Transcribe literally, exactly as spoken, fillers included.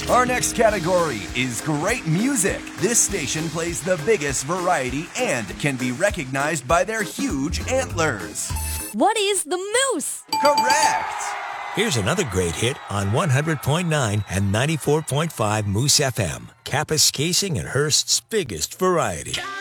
Our next category is great music. This station plays the biggest variety and can be recognized by their huge antlers. What is the moose? Correct! Here's another great hit on one hundred point nine and ninety-four point five Moose F M. Kappas Casing and Hearst's biggest variety.